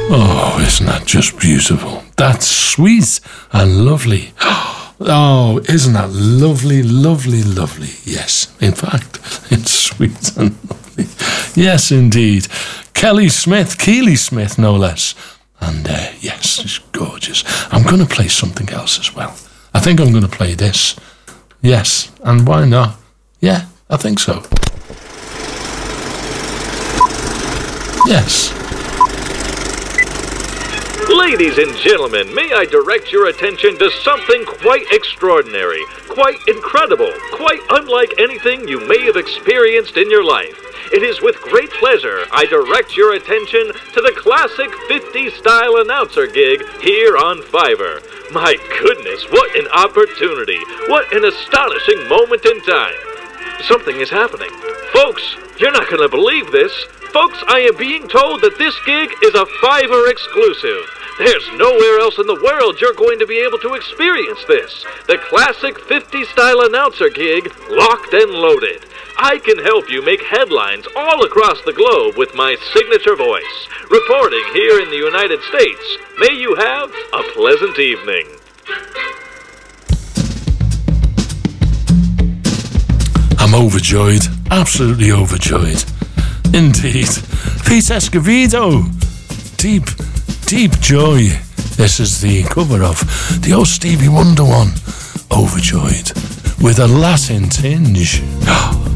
Oh, isn't that just beautiful? That's sweet and lovely. Oh, isn't that lovely, lovely, lovely? Yes, in fact, it's sweet and lovely. Yes, indeed. Keely Smith, no less. And yes, it's gorgeous. I'm going to play something else as well. I think I'm going to play this. Yes, and why not? Yeah, I think so. Yes. Ladies and gentlemen, may I direct your attention to something quite extraordinary, quite incredible, quite unlike anything you may have experienced in your life. It is with great pleasure I direct your attention to the classic 50s style announcer gig here on Fiverr. My goodness, what an opportunity! What an astonishing moment in time! Something is happening. Folks, you're not going to believe this. Folks, I am being told that this gig is a Fiverr exclusive. There's nowhere else in the world you're going to be able to experience this. The classic 50s style announcer gig, locked and loaded. I can help you make headlines all across the globe with my signature voice. Reporting here in the United States, may you have a pleasant evening. I'm overjoyed, absolutely overjoyed. Indeed. Pete Escovedo, deep joy. This is the cover of the old Stevie Wonder one, Overjoyed, with a Latin tinge.